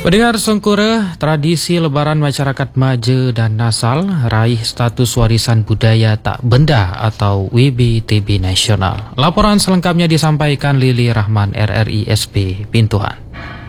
Pendengar Sengkura, tradisi lebaran masyarakat Maje dan Nasal raih status warisan budaya tak benda atau WBTB nasional. Laporan selengkapnya disampaikan Lili Rahman RRI SP Bintuhan.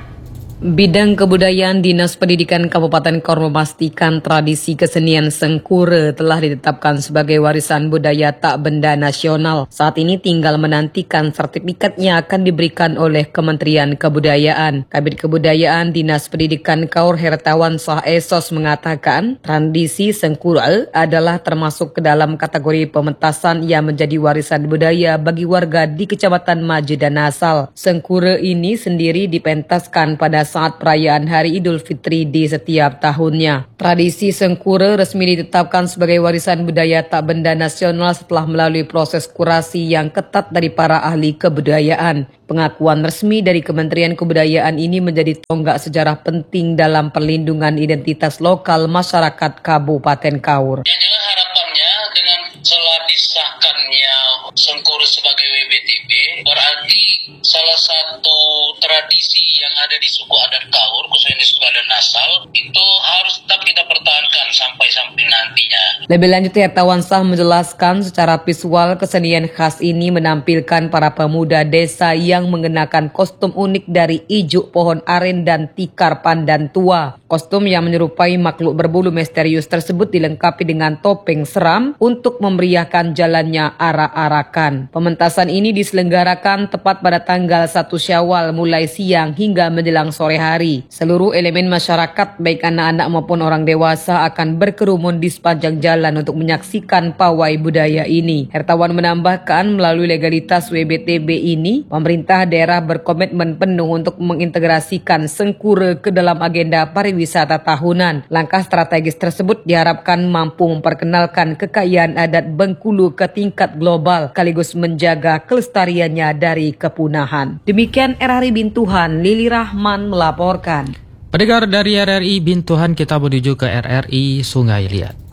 Bidang Kebudayaan Dinas Pendidikan Kabupaten Kaur memastikan tradisi kesenian Sengkura telah ditetapkan sebagai warisan budaya tak benda nasional. Saat ini tinggal menantikan sertifikatnya akan diberikan oleh Kementerian Kebudayaan. Kabid Kebudayaan Dinas Pendidikan Kaur Hertawan Shah Esos mengatakan tradisi Sengkura adalah termasuk ke dalam kategori pementasan yang menjadi warisan budaya bagi warga di Kecamatan Maje dan Nasal. Sengkura ini sendiri dipentaskan pada saat perayaan Hari Idul Fitri di setiap tahunnya. Tradisi Sengkura resmi ditetapkan sebagai warisan budaya tak benda nasional setelah melalui proses kurasi yang ketat dari para ahli kebudayaan. Pengakuan resmi dari Kementerian Kebudayaan ini menjadi tonggak sejarah penting dalam perlindungan identitas lokal masyarakat Kabupaten Kaur. Yang jelas harapannya dengan setelah disahkannya Sengkura sebagai WBTB, berarti salah satu tradisi yang ada di suku adat Kaur, khususnya di suku adat Nasal, itu harus tetap kita pertahankan sampai nantinya. Lebih lanjut, Hertawan Shah menjelaskan secara visual kesenian khas ini menampilkan para pemuda desa yang mengenakan kostum unik dari ijuk pohon aren dan tikar pandan tua. Kostum yang menyerupai makhluk berbulu misterius tersebut dilengkapi dengan topeng seram untuk memeriahkan jalannya arak-arakan. Pementasan ini diselenggarakan tepat pada tanggal 1 Syawal mulai siang hingga menjelang sore hari. Seluruh elemen masyarakat baik anak-anak maupun orang dewasa akan berkerumun di sepanjang jalan untuk menyaksikan pawai budaya ini. Hertawan menambahkan melalui legalitas WBTB ini, pemerintah daerah berkomitmen penuh untuk mengintegrasikan Sengkura ke dalam agenda pariwisata tahunan. Langkah strategis tersebut diharapkan mampu memperkenalkan kekayaan adat Bengkulu ke tingkat global, sekaligus menjaga kelestariannya dari kepunahan. Demikian RRI Bintuhan, Lili Rahman melaporkan. Pendengar dari RRI Bintuhan, kita menuju ke RRI Sungai Liat.